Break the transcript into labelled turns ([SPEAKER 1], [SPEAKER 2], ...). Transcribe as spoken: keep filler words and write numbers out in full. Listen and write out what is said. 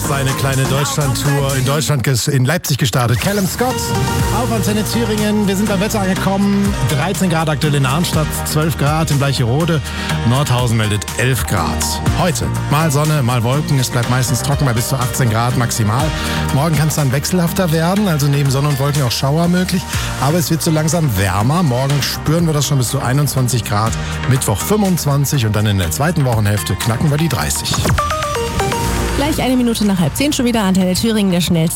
[SPEAKER 1] seine kleine Deutschland-Tour in Deutschland, in Leipzig gestartet. Callum Scott auf Antenne Thüringen. Wir sind beim Wetter angekommen. dreizehn Grad aktuell in Arnstadt, zwölf Grad in Bleicherode. Nordhausen meldet elf Grad. Heute mal Sonne, mal Wolken. Es bleibt meistens trocken bei bis zu achtzehn Grad maximal. Morgen kann es dann wechselhafter werden, also neben Sonne und Wolken auch Schauer möglich. Aber es wird so langsam wärmer. Morgen spüren wir das schon bis zu einundzwanzig Grad. Mittwoch fünfundzwanzig und dann in der zweiten Wochenhälfte knacken wir die dreißig.
[SPEAKER 2] Gleich eine Minute nach halb zehn schon wieder Antenne Thüringen, der schnellste